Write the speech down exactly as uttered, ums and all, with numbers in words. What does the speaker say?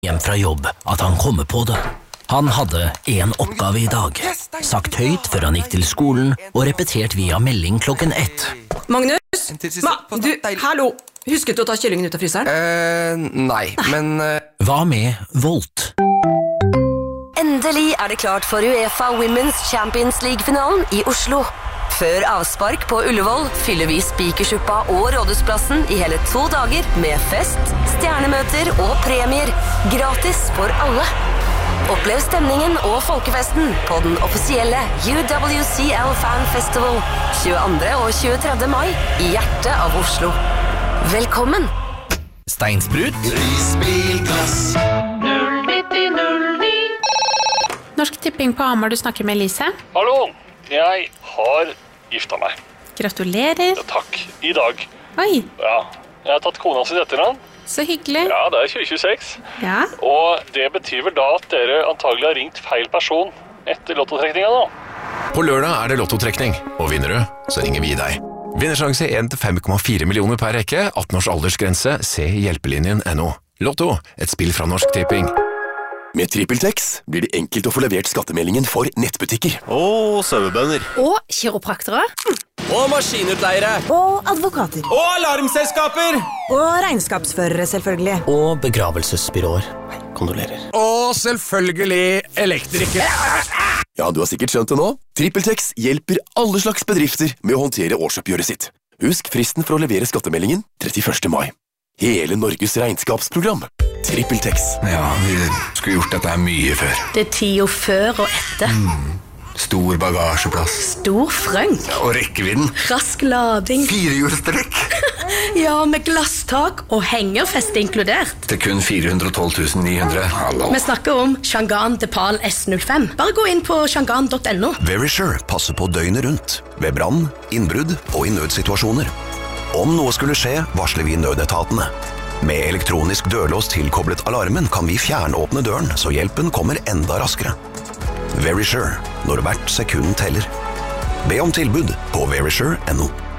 hjem fra jobb at han kommer på det. Han hadde en oppgave i dag, sagt høyt før han gikk til skolen og repetert via melding klokken ett. Magnus? Ma, du, hallo! Husket du å ta kyllingen ut av fryseren? Eh, nei, men... Uh... Hva med Volt? Endelig er det klart for UEFA Women's Champions League-finalen i Oslo. Før avspark på Ullevål fyller vi Spikersuppa og Rådhusplassen i hele to dager med fest, stjernemøter og premier. Gratis for alle. Opplev stemningen og folkefesten på den offisielle U W C L Fan Festival tjueandre og tjuetredje mai i hjertet av Oslo. Velkommen! Steinsprut? Prisbilglass null nitti null ni. Norsk Tipping på Hamar, du snakker med Elise. Hallo, jeg har gifta meg. Gratulerer. Ja, takk, i dag. Oi. Ja, jeg har tatt kona sitt etternavn. Så hyggelig. Ja, det er tjue tjueseks. Ja. Og det betyr vel da at dere antagelig har ringt feil person etter lottotrekninga nå. På lørdag er det lottotrekning, og vinner du, så ringer vi deg. Vinnersjanse en til fem komma fire millioner per rekke, atten års aldersgrense, se hjelpelinjen punktum no. Lotto, et spill fra Norsk Tipping. Med TrippelTex blir det enkelt å få levert skattemeldingen for nettbutikker. Og sauebønder. Og kiropraktere. Og maskinutleiere. Og advokater. Og alarmselskaper. Og regnskapsførere, selvfølgelig. Og begravelsesbyråer. Kondolerer. Og selvfølgelig elektrikere. Ja, du har sikkert skjønt det nå. TrippelTex hjelper alle slags bedrifter med å håndtere årsoppgjøret sitt. Husk fristen for å levere skattemeldingen trettiførste mai. Hele Norges regnskapsprogram. TrippelTex. Ja, vi skulle gjort dette her mye før. Det er tida før og etter. Mm. Stor bagasjeplass. Stor frønk. Ja, og rekkevidden. Rask lading. Firehjulstrekk. Ja, med glasstak og hengerfeste inkludert. Det er kun fire hundre og tolv tusen ni hundre. Hallo. Vi snakker om Shangan Depal S null fem. Bare gå inn på shangan punktum no. Verisure passer på døgnet rundt, ved brann, innbrudd og i nødsituasjoner. Om noe skulle skje, varsler vi nødetatene. Med elektronisk dørlås tilkoblet alarmen kan vi fjernåpne døren, så hjelpen kommer enda raskere. Verisure, når hvert sekund teller. Be om tilbud på verisure punktum no.